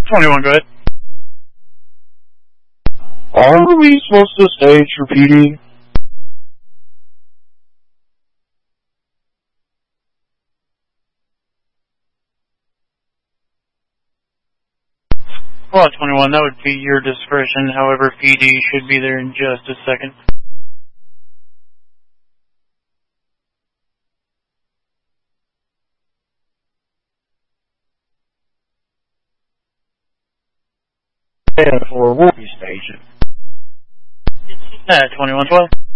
21, go ahead. Are we supposed to stage for PD? Well, 21, that would be your discretion. However, PD should be there in just a second. And for we'll be staging. 21, 12.